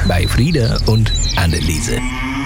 bei Frieda und Anneliese.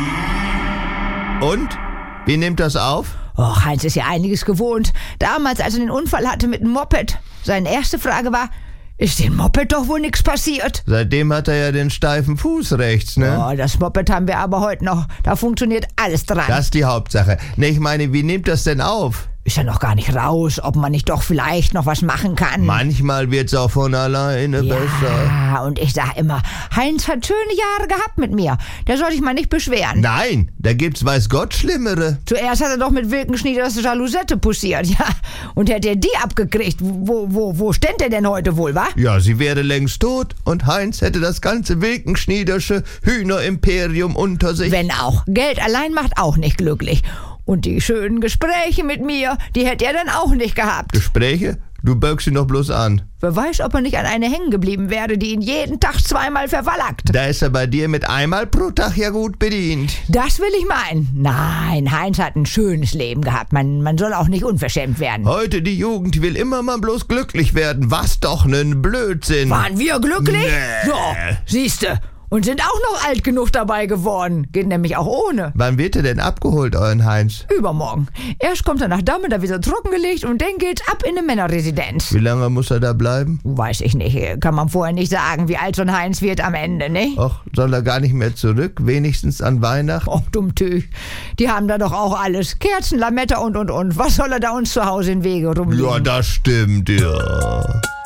Und? Wie nimmt das auf? Och, Heinz ist ja einiges gewohnt. Damals, als er den Unfall hatte mit dem Moped. Seine erste Frage war, ist dem Moped doch wohl nichts passiert? Seitdem hat er ja den steifen Fuß rechts, ne? Oh, das Moped haben wir aber heute noch. Da funktioniert alles dran. Das ist die Hauptsache. Ne, ich meine, wie nimmt das denn auf? Ist ja noch gar nicht raus, ob man nicht doch vielleicht noch was machen kann. Manchmal wird's auch von alleine besser. Ja, und ich sag immer, Heinz hat schöne Jahre gehabt mit mir. Der soll sich mal nicht beschweren. Nein, da gibt's weiß Gott Schlimmere. Zuerst hat er doch mit Wilkenschnieder das Jalousette poussiert, ja. Und hätte er die abgekriegt, wo ständ er denn heute wohl, wa? Ja, sie wäre längst tot und Heinz hätte das ganze Wilkenschniedersche Hühnerimperium unter sich. Wenn auch. Geld allein macht auch nicht glücklich. Und die schönen Gespräche mit mir, die hätte er dann auch nicht gehabt. Gespräche? Du böckst ihn doch bloß an. Wer weiß, ob er nicht an eine hängen geblieben wäre, die ihn jeden Tag zweimal verwallackt. Da ist er bei dir mit einmal pro Tag ja gut bedient. Das will ich meinen. Nein, Heinz hat ein schönes Leben gehabt. Man soll auch nicht unverschämt werden. Heute die Jugend will immer mal bloß glücklich werden. Was doch nen Blödsinn. Waren wir glücklich? Nee. So, siehste. Und sind auch noch alt genug dabei geworden. Geht nämlich auch ohne. Wann wird er denn abgeholt, euren Heinz? Übermorgen. Erst kommt er nach Damme, da wird er trockengelegt und dann geht's ab in eine Männerresidenz. Wie lange muss er da bleiben? Weiß ich nicht. Kann man vorher nicht sagen, wie alt so ein Heinz wird am Ende, ne? Och, soll er gar nicht mehr zurück? Wenigstens an Weihnachten? Och, Dummtüch. Die haben da doch auch alles. Kerzen, Lametta und. Was soll er da uns zu Hause in Wege rumliegen? Ja, das stimmt, ja.